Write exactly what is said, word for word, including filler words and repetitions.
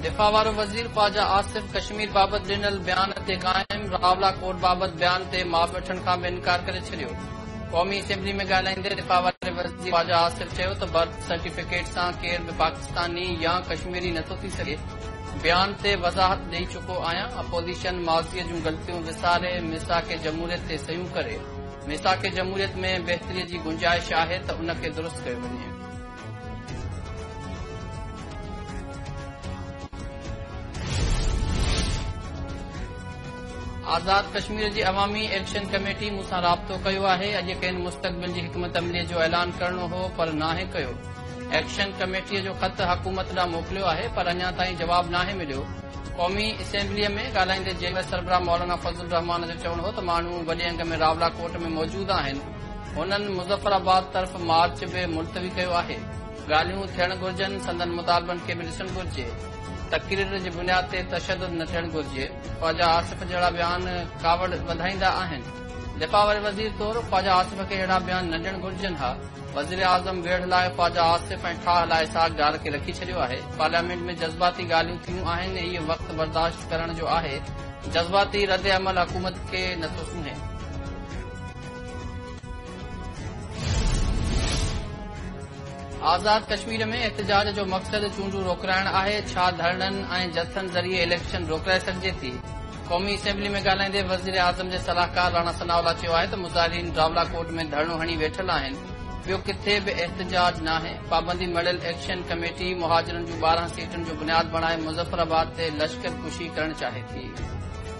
दिफ़ा वारो वज़ीर ख्वाजा आसिफ कश्मीर बाबत ॾिनल बयान ते क़ाइम। रावला कोट बाबत बयान ते माफ़ वठण खां बि इनकार करे छॾियो। क़ौमी असेंबली में ॻाल्हाईंदे दिफ़ा वारे वज़ीर ख्वाजा आसिफ चयो त बर्थ सर्टिफिकेट सां केर बि पाकिस्तानी या कश्मीरी नथो थी सघे। बयान ते वज़ाहत ॾेई चुको आहियां। अपोज़िशन माज़ीअ जूं ग़लतियूं विसारे मिसाक जमहूरियत ते सयूं करे मिसाक जमहूरियत में बहितरीअ जी गुंजाइश आहे त उन खे दुरुस्त कयो वञे। आज़ाद कश्मीर जी अवामी एक्शन कमेटी मूंसां राब्तो कयो आहे। अॼु खेनि मुस्तक़बिल जी हिकमत अमलीअ जो ऐलान करणो हो पर नाहे कयो। एक्शन कमेटीअ जो ख़त हुकूमत ॾांहुं मोकिलियो आहे पर अञा ताईं जवाब नाहे मिलियो। क़ौमी असेंबलीअ में ॻाल्हाईंदे जेल सरबराह मौलाना फज़ल रहमान जो चवणो हो त माण्हू वॾे अंग में रावला कोट में मौजूद आहिनि। हुननि मुज़फ़राबाद तरफ़ मार्च बि मुलतवी कयो आहे। ॻाल्हियूं थियण घुर्जनि, संदन मुतालबनि खे बि ॾिसणु घुर्जे। तक़रीर जी बुनियाद ते तशदुद न थियणु घुर्जे। ख्वाजा आसिफ जहिड़ा बयान कावड़ वधाईंदा आहिनि। दिफ़ा वारे वज़ीर तौरु ख्वाजा आसिफ खे अहिड़ा बयान न ॾियणु घुर्जनि हा। वज़ीर आज़म वेढ़ लाइ ख्वाजा आसिफ ऐं ठाह लाइ साग डार खे रखी छॾियो आहे। पार्लियामेंट में जज़्बाती ॻाल्हियूं थियूं आहिनि। इहो वक़्तु बर्दाश्त करण जो आहे। जज़्बाती रद अमल हुकूमत खे नथो सूंहे। आज़ाद कश्मीर में एहतजाज जो मक़सद चूंडूं रोकराइण आहे। छा धरणनि ऐं जथनि ज़रिए इलेक्शन रोकाए सघिजे थी? क़ौमी असेंबली में ॻाल्हाईंदे वज़ीर आज़म जे सलाहकार राणा सनाउल्ला चयो आहे त मुज़ाहिरीन रावला कोट में धरणो हणी वेठल आहिनि। ॿियो किथे बि एहतजाज नाहे। पाबंदी मड़ियल एक्शन कमेटी मुहाजिरनि जूं ॿारहं सीटुनि जो बुनियाद बणाए मुज़फ़राबाद ते लश्कर कुशी करणु चाहे थी।